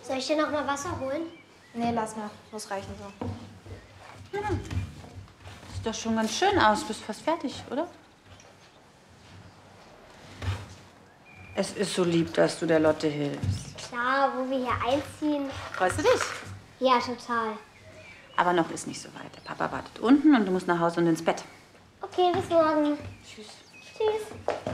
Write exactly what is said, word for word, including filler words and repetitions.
Soll ich dir noch mal Wasser holen? Nee, lass mal. Muss reichen so. Ja. Sieht doch schon ganz schön aus. Bist fast fertig, oder? Es ist so lieb, dass du der Lotte hilfst. Klar, wo wir hier einziehen. Freust du dich? Ja, total. Aber noch ist nicht so weit. Der Papa wartet unten und du musst nach Hause und ins Bett. Okay, bis morgen. Tschüss. Tschüss.